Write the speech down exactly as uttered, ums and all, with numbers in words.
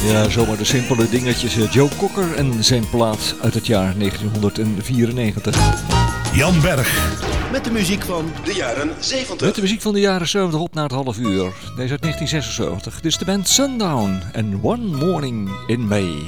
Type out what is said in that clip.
Ja, zomaar de simpele dingetjes. Joe Cocker en zijn plaat uit het jaar negentien vierennegentig. Jan Berg. Met de muziek van de jaren zeventig. Met de muziek van de jaren zeventig op naar het half uur. Deze uit negentien zesenzeventig. Dit is de band Sundown en One Morning in May.